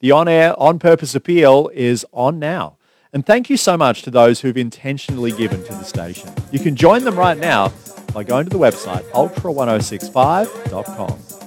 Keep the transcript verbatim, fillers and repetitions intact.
The on-air, on-purpose appeal is on now. And thank you so much to those who've intentionally given to the station. You can join them right now by going to the website ultra ten sixty-five dot com.